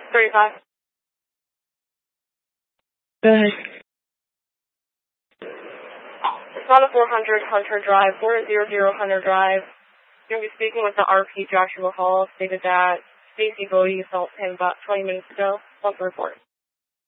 35. Go ahead. It's on the 400 Hunter Drive, 400 Hunter Drive. You're going to be speaking with the RP Joshua Hall. Stated that Stacy Bodie assaulted him about 20 minutes ago. What's the report?